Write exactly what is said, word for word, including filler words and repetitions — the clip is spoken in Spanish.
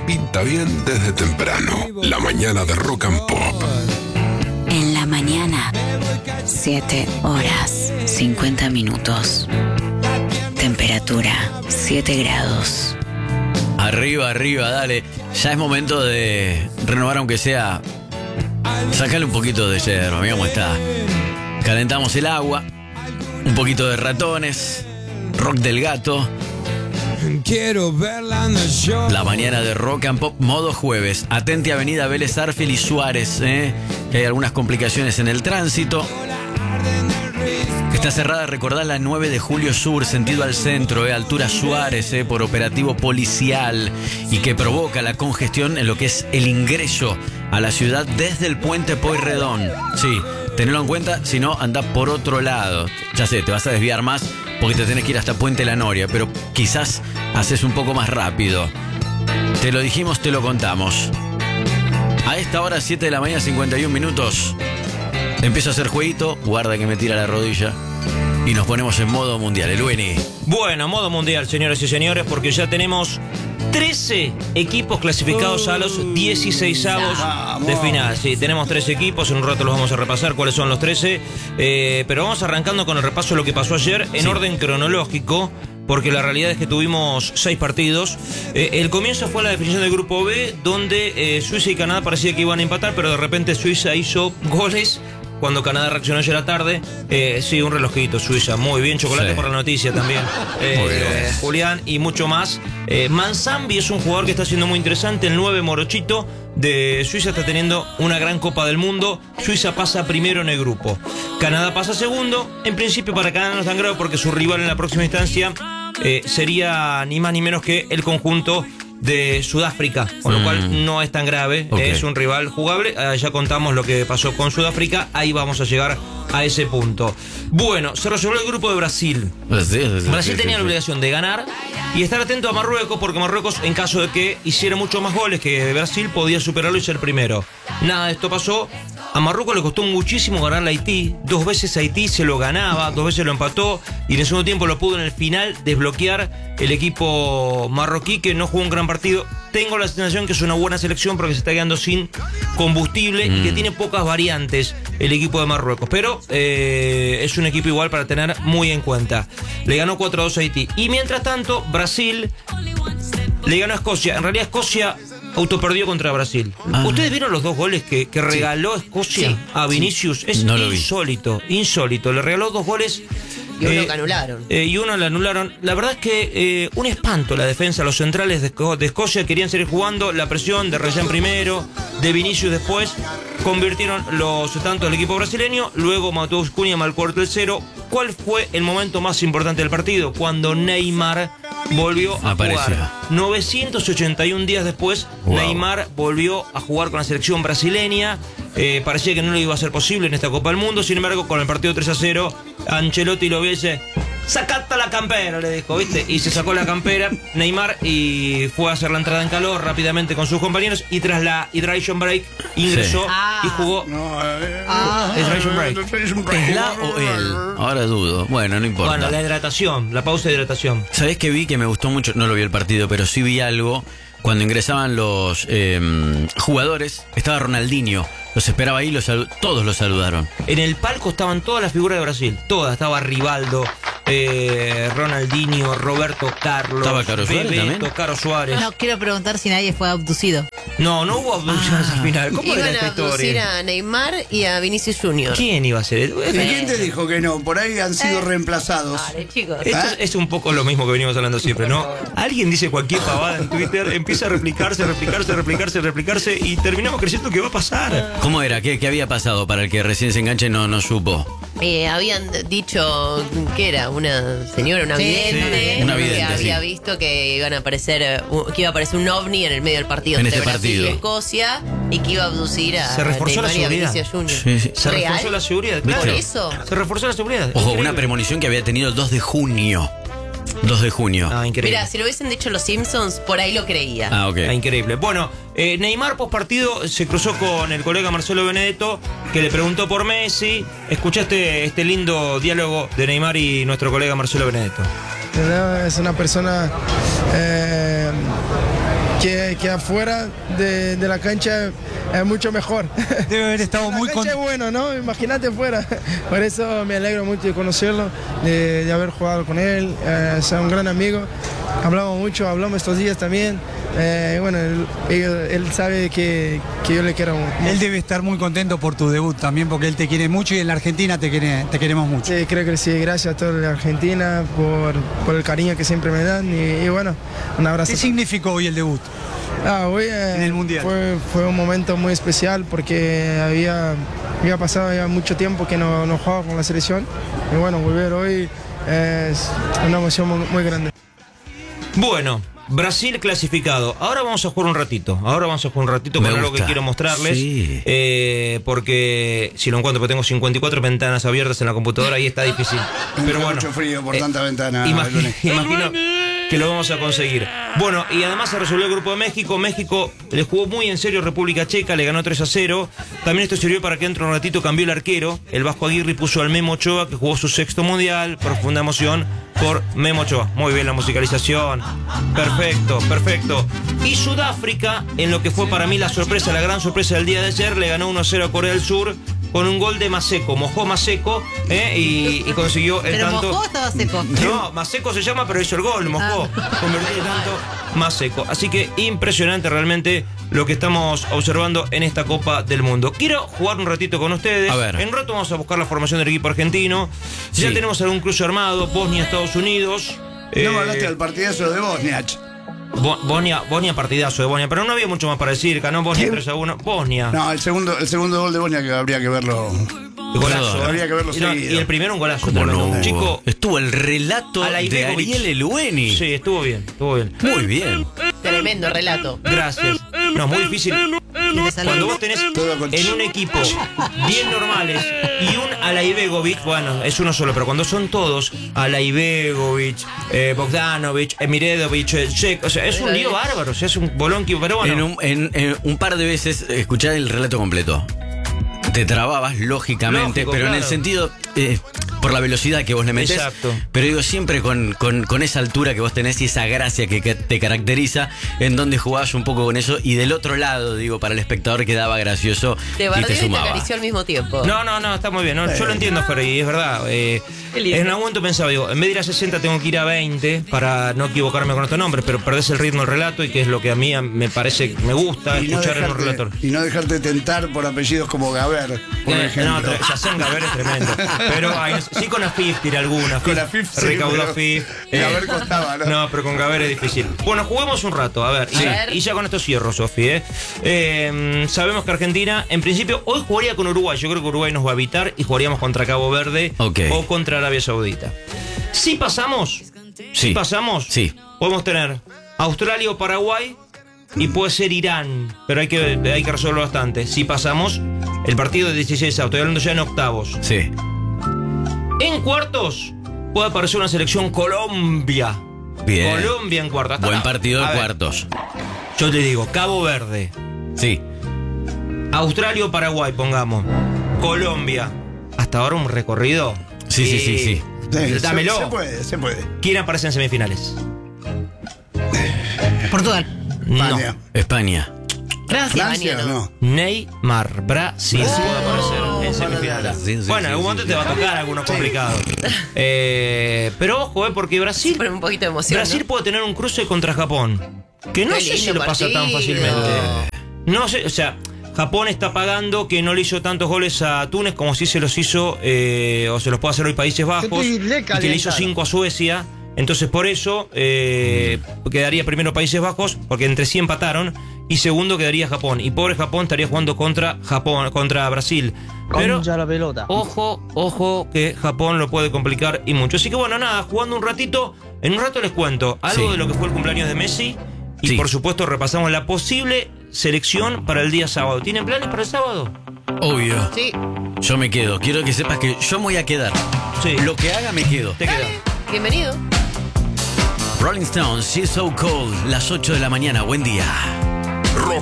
pinta bien desde temprano. La mañana de Rock and Pop. En la mañana, siete horas, cincuenta minutos. Temperatura, siete grados. Arriba, arriba, dale. Ya es momento de renovar, aunque sea. Sacarle un poquito de yerba, mira cómo está. Calentamos el agua. Un poquito de ratones. Rock del gato. Quiero verla en el show. La mañana de Rock and Pop, modo jueves. Atente Avenida Vélez Arfiel y Suárez, ¿eh? Que hay algunas complicaciones en el tránsito. Está cerrada, recordad, la nueve de julio sur, sentido al centro, eh, altura Suárez, eh, por operativo policial, y que provoca la congestión en lo que es el ingreso a la ciudad desde el puente Pueyrredón. Sí, tenedlo en cuenta, si no, anda por otro lado. Ya sé, te vas a desviar más porque te tenés que ir hasta Puente La Noria, pero quizás haces un poco más rápido. Te lo dijimos, te lo contamos. A esta hora, siete de la mañana, cincuenta y un minutos. Empiezo a hacer jueguito, guarda que me tira la rodilla. Y nos ponemos en modo mundial, el Winnie. Bueno, modo mundial, señoras y señores, porque ya tenemos trece equipos clasificados a los dieciseisavos de final. Sí, tenemos trece equipos, en un rato los vamos a repasar cuáles son los trece. Eh, pero vamos arrancando con el repaso de lo que pasó ayer en sí. orden cronológico, porque la realidad es que tuvimos seis partidos. Eh, el comienzo fue la definición del grupo B, donde eh, Suiza y Canadá parecía que iban a empatar, pero de repente Suiza hizo goles cuando Canadá reaccionó ayer a la tarde. Eh, sí, un relojito, Suiza. Muy bien, chocolate sí. por la noticia también. Eh, muy bien. Eh, Julián y mucho más. Eh, Manzambi es un jugador que está siendo muy interesante. El nueve Morochito de Suiza está teniendo una gran Copa del Mundo. Suiza pasa primero en el grupo. Canadá pasa segundo. En principio para Canadá no es tan grave porque su rival en la próxima instancia eh, sería ni más ni menos que el conjunto de Sudáfrica, con lo mm. cual no es tan grave, okay. Es un rival jugable. Eh, ya contamos lo que pasó con Sudáfrica, ahí vamos a llegar a ese punto. Bueno, se resolvió el grupo de Brasil. Sí, sí, sí, Brasil sí, tenía sí, la obligación sí. de ganar y estar atento a Marruecos, porque Marruecos, en caso de que hiciera muchos más goles que Brasil, podía superarlo y ser primero. Nada de esto pasó. A Marruecos le costó muchísimo ganar a Haití. Dos veces Haití se lo ganaba, dos veces lo empató, y en el segundo tiempo lo pudo en el final desbloquear el equipo marroquí, que no jugó un gran partido. Tengo la sensación que es una buena selección porque se está quedando sin combustible mm. y que tiene pocas variantes el equipo de Marruecos. Pero eh, es un equipo igual para tener muy en cuenta. Le ganó cuatro a dos a Haití. Y mientras tanto, Brasil le ganó a Escocia. En realidad, Escocia autoperdió contra Brasil. Ah. ¿Ustedes vieron los dos goles que, que regaló sí. Escocia sí. a Vinicius? Sí. Es no insólito, insólito. Le regaló dos goles. Y uno eh, que anularon. Eh, y uno le anularon. La verdad es que eh, un espanto la defensa. Los centrales de, Esco de Escocia querían seguir jugando. La presión de Ryan primero, de Vinicius después. Convirtieron los tantos del equipo brasileño. Luego Matheus Cunha marcó el tercero. ¿Cuál fue el momento más importante del partido? Cuando Neymar volvió a Apareció. jugar. novecientos ochenta y un días después, wow. Neymar volvió a jugar con la selección brasileña. Eh, parecía que no lo iba a ser posible en esta Copa del Mundo. Sin embargo, con el partido tres a cero, Ancelotti lo viese. ¡Sacate la campera!, le dijo, ¿viste? Y se sacó la campera Neymar y fue a hacer la entrada en calor rápidamente con sus compañeros. Y tras la hydration break ingresó sí. ah. y jugó. No, eh, ah. Hydration break. ¿Es la o él? Ahora dudo. Bueno, no importa. Bueno, la hidratación, la pausa de hidratación. ¿Sabés qué vi que me gustó mucho? No lo vi el partido, pero sí vi algo. Cuando ingresaban los eh, jugadores, estaba Ronaldinho. Los esperaba ahí, los todos los saludaron. En el palco estaban todas las figuras de Brasil. Todas. Estaba Rivaldo, eh, Ronaldinho, Roberto Carlos. ¿Estaba Caro Suárez Bebeto, también? Caro Suárez. No, quiero preguntar si nadie fue abducido. No, no hubo abducciones ah. al final. ¿Cómo Iban era esta a abducir historia? a Neymar y a Vinicius Junior ¿Quién iba a ser? ¿Y quién te dijo que no? Por ahí han sido eh. reemplazados. Vale, chicos. Esto ¿Ah? es un poco lo mismo que venimos hablando siempre, ¿no? Alguien dice cualquier pavada en Twitter, empieza a replicarse, replicarse, replicarse, replicarse y terminamos creyendo que va a pasar. ¿Cómo era? ¿Qué, qué había pasado para el que recién se enganche no, no supo? Eh, habían dicho que era una señora, una sí, vidente, sí. Una vidente, que había sí. visto que iban a aparecer, que iba a aparecer un ovni en el medio del partido en entre este Brasil partido. y Escocia y que iba a abducir a Se reforzó Neymar la seguridad. y a Vinicius Junior. Sí, sí. Se ¿Real? reforzó la seguridad. ¿Por Claro. eso? Se reforzó la seguridad. Ojo, Increíble. una premonición que había tenido el dos de junio. dos de junio. Ah, increíble. Mira, si lo hubiesen dicho los Simpsons, por ahí lo creía. Ah, ok. Ah, increíble. Bueno, eh, Neymar post partido se cruzó con el colega Marcelo Benedetto, que le preguntó por Messi. Escuchaste este lindo diálogo de Neymar y nuestro colega Marcelo Benedetto. Es una persona eh, que, que afuera de, de la cancha es mucho mejor. Debe haber estado muy contento. Es bueno, ¿no? Imagínate fuera. Por eso me alegro mucho de conocerlo, de, de haber jugado con él, eh, es un gran amigo. Hablamos mucho, hablamos estos días también. Eh, bueno, él, él sabe que, que yo le quiero mucho. Él debe estar muy contento por tu debut también, porque él te quiere mucho y en la Argentina te, quiere, te queremos mucho. Sí, creo que sí. Gracias a toda la Argentina por, por el cariño que siempre me dan y, y bueno, un abrazo. ¿Qué significó hoy el debut? Ah, hoy eh, en el Mundial. Fue, fue un momento muy especial porque había, había pasado ya mucho tiempo que no, no jugaba con la selección y bueno, volver hoy es una emoción muy, muy grande. Bueno, Brasil clasificado. Ahora vamos a jugar un ratito. Ahora vamos a jugar un ratito con algo que quiero mostrarles. Sí. Eh, porque si lo encuentro, porque tengo cincuenta y cuatro ventanas abiertas en la computadora y está difícil. Pero bueno. Mucho frío por eh, tanta ventana. Imagino, imagino que lo vamos a conseguir. Bueno, y además se resolvió el grupo de México. México le jugó muy en serio a República Checa, le ganó tres a cero. También esto sirvió para que dentro de un ratito cambió el arquero. El Vasco Aguirre puso al Memo Ochoa, que jugó su sexto mundial. Profunda emoción por Memo Ochoa. Muy bien la musicalización. Perfecto, perfecto. Y Sudáfrica, en lo que fue para mí la sorpresa, la gran sorpresa del día de ayer, le ganó uno a cero a Corea del Sur con un gol de Maseco. Mojó Maseco eh, y, y consiguió el ¿Pero tanto. mojó o estaba seco? No, Maseco se llama, pero hizo el gol, mojó. Ah. Convirtió el tanto Maseco. Así que impresionante realmente lo que estamos observando en esta Copa del Mundo. Quiero jugar un ratito con ustedes. A ver. En un rato vamos a buscar la formación del equipo argentino. Sí. Ya tenemos algún cruce armado, Bosnia, Estados Unidos. No eh, hablaste del partidazo de Bosnia. Bo Bosnia, Bosnia, partidazo de Bosnia, pero no había mucho más para decir. Ganó Bosnia tres a uno. Bosnia. No, el segundo, el segundo gol de Bosnia que habría que verlo. Golazo. Habría que verlo y, no, seguido. y el primero un golazo. ¿Cómo no? Chico, estuvo el relato de Ariel Elueni. Sí, estuvo bien, estuvo bien. Muy bien. Tremendo relato. Gracias. No, muy difícil. Cuando vos tenés en un equipo diez normales y un Alaibegovic, bueno, es uno solo, pero cuando son todos Alaibegovic, eh, Bogdanovic, Emiredovic, eh, Check, o sea, es un lío bárbaro, o sea, es un bolonqui, pero bueno. En un, en, en un par de veces escuchar el relato completo. Te trababas, lógicamente, Lógico, pero claro. en el sentido, eh, por la velocidad que vos le metés. Exacto. Pero digo, siempre con, con, con esa altura que vos tenés y esa gracia que, que te caracteriza, en donde jugabas un poco con eso. Y del otro lado, digo, para el espectador quedaba gracioso te y bardeó te y te sumaba. acarició al mismo tiempo. No, no, no, está muy bien. No, yo lo entiendo, Fer, y es verdad. Eh, en algún momento pensaba, digo, en vez de ir a sesenta tengo que ir a veinte para no equivocarme con estos nombres, pero perdés el ritmo del relato y que es lo que a mí me parece, me gusta Y no escuchar en un dejarte- relator. Y no dejarte tentar por apellidos como Gaber, por Eh, ejemplo. no, Yacen Gaber es tremendo. Pero hay- sí con Afif tiré alguna. Con Afif sí, recaudó pero Afif. Gaber costaba, ¿no? No, pero con Gaber es difícil. Bueno, juguemos un rato, a ver. Y, Sí. y ya con esto cierro, Sofi. ¿eh? Eh, sabemos que Argentina, en principio, hoy jugaría con Uruguay. Yo creo que Uruguay nos va a evitar y jugaríamos contra Cabo Verde Ok. o contra Arabia Saudita. Si pasamos, Sí. si pasamos, Sí. podemos tener Australia o Paraguay. Y puede ser Irán, pero hay que, hay que resolverlo bastante. Si pasamos, el partido de dieciséis a, estoy hablando ya en octavos. Sí. En cuartos, puede aparecer una selección Colombia. Bien. Colombia en cuartos. Hasta Buen acá. partido A de ver, cuartos. Yo te digo, Cabo Verde, Sí. Australia o Paraguay, pongamos. Colombia. Hasta ahora un recorrido. Sí, sí, sí, sí. Sí, Dámelo. Se, se puede, se puede. ¿Quién aparece en semifinales? Portugal. España. No. España. Francia, Francia, Mariano. no. Neymar, Brasil Oh. puede aparecer en semifinales. Sí, sí, bueno, en sí, algún sí, momento sí. te va a tocar alguno complicado. Eh, pero ojo, eh, porque Brasil, Sí, pero un poquito de emoción. Brasil ¿no? puede tener un cruce contra Japón. Que no Qué sé lindo si lo pasa tan partido. fácilmente. No sé, o sea, Japón está pagando que no le hizo tantos goles a Túnez como si se los hizo, eh, o se los puede hacer hoy Países Bajos, y que le hizo cinco a Suecia. Entonces por eso eh, quedaría primero Países Bajos, porque entre sí empataron, y segundo quedaría Japón. Y pobre Japón estaría jugando contra Japón, contra Brasil. Pero la pelota. ojo, ojo que Japón lo puede complicar y mucho. Así que bueno, nada, jugando un ratito, en un rato les cuento algo Sí. de lo que fue el cumpleaños de Messi. Y Sí. por supuesto repasamos la posible selección para el día sábado. ¿Tienen planes para el sábado? Obvio. Sí. Yo me quedo. Quiero que sepas que yo me voy a quedar. Sí. Lo que haga me quedo. Te queda. Bienvenido. Rolling Stones, She's So Cold, las ocho de la mañana. Buen día. Rock